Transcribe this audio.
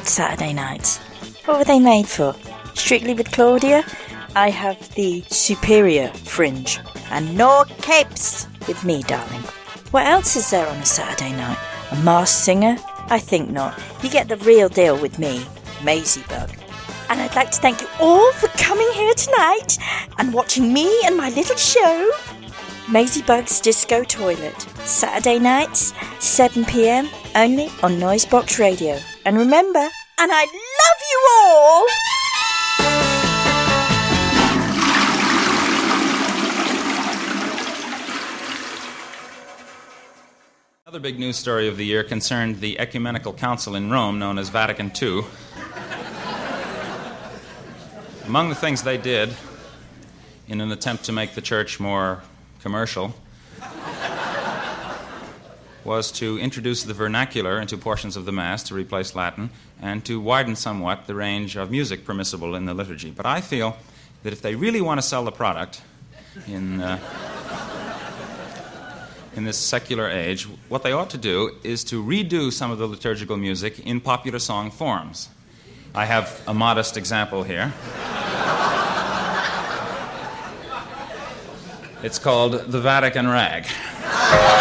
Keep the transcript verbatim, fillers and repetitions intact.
Saturday nights. What were they made for? Strictly with Claudia? I have the superior fringe. And no capes with me, darling. What else is there on a Saturday night? A masked singer? I think not. You get the real deal with me, Maisie Bug. And I'd like to thank you all for coming here tonight and watching me and my little show, Maisie Bug's Disco Toilet. Saturday nights, seven p.m, only on Noisebox Radio. And remember, and I love you all! Another big news story of the year concerned the Ecumenical Council in Rome, known as Vatican two. Among the things they did, in an attempt to make the church more commercial, was to introduce the vernacular into portions of the Mass to replace Latin, and to widen somewhat the range of music permissible in the liturgy. But I feel that if they really want to sell the product in, uh, in this secular age, what they ought to do is to redo some of the liturgical music in popular song forms. I have a modest example here. It's called the Vatican Rag.